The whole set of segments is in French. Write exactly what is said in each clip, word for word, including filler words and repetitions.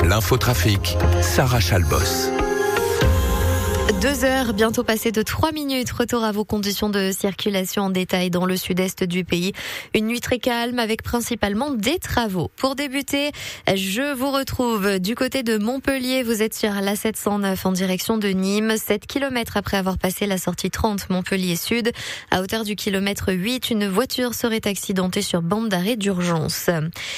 L'infotrafic, Sarah Chalbos. Deux heures, bientôt passées de trois minutes. Retour à vos conditions de circulation en détail dans le sud-est du pays. Une nuit très calme avec principalement des travaux. Pour débuter, je vous retrouve du côté de Montpellier. Vous êtes sur l'A sept cent neuf en direction de Nîmes. sept kilomètres après avoir passé la sortie trente Montpellier Sud. À hauteur du kilomètre huit, une voiture serait accidentée sur bande d'arrêt d'urgence.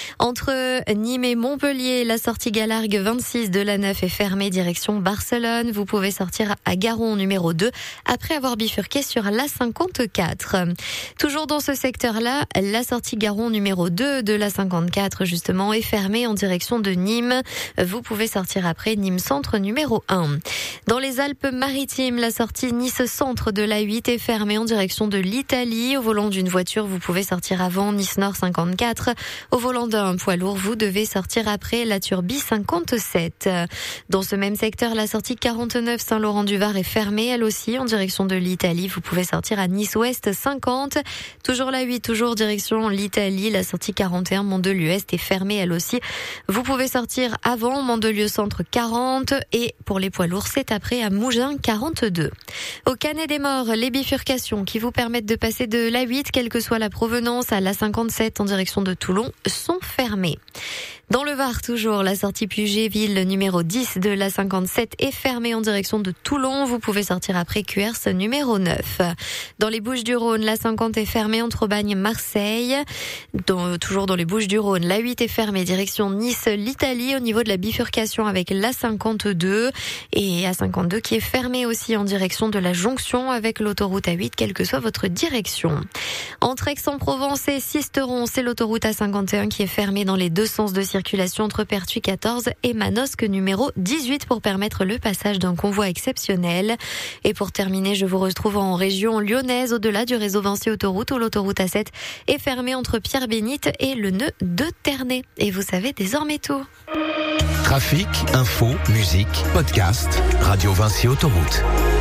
Entre Nîmes et Montpellier, la sortie Galargue vingt-six de l'A neuf est fermée direction Barcelone. Vous pouvez sortir à Garon numéro deux après avoir bifurqué sur l'A cinquante-quatre. Toujours dans ce secteur-là, la sortie Garon numéro deux de l'A cinquante-quatre justement est fermée en direction de Nîmes. Vous pouvez sortir après Nîmes Centre numéro un. Dans les Alpes-Maritimes, la sortie Nice Centre de l'A huit est fermée en direction de l'Italie. Au volant d'une voiture, vous pouvez sortir avant Nice Nord cinquante-quatre. Au volant d'un poids lourd, vous devez sortir après la Turbie cinquante-sept. Dans ce même secteur, la sortie quarante-neuf Saint-Laurent-du-Var est fermée, elle aussi, en direction de l'Italie. Vous pouvez sortir à Nice-Ouest cinquante. Toujours la huit, toujours direction l'Italie. La sortie quarante et un Mandelieu-Est est fermée, elle aussi. Vous pouvez sortir avant Mandelieu-Centre quarante. Et pour les poids lourds, c'est après à Mougins quarante-deux. Au Canet-des-Morts, les bifurcations qui vous permettent de passer de l'A huit, quelle que soit la provenance, à l'A cinquante-sept en direction de Toulon, sont fermées. Dans le Var, toujours, la sortie Puget-Ville numéro dix de l'A cinquante-sept est fermée en direction de Toulon. Vous pouvez sortir après Cuers numéro neuf. Dans les Bouches-du-Rhône, l'A cinquante est fermée entre Aubagne-Marseille. Dans, toujours dans les Bouches-du-Rhône, l'A huit est fermée direction Nice-l'Italie au niveau de la bifurcation avec l'A cinquante-deux. Et A cinquante-deux qui est fermée aussi en direction de la jonction avec l'autoroute A huit, quelle que soit votre direction. Entre Aix-en-Provence et Sisteron, c'est l'autoroute A cinquante et un qui est fermée dans les deux sens de circulation. Circulation entre Pertuis quatorze et Manosque numéro dix-huit pour permettre le passage d'un convoi exceptionnel. Et pour terminer, je vous retrouve en région lyonnaise au-delà du réseau Vinci Autoroute où l'autoroute A sept est fermée entre Pierre-Bénite et le nœud de Ternay. Et vous savez désormais tout. Trafic, info, musique, podcast, Radio Vinci Autoroute.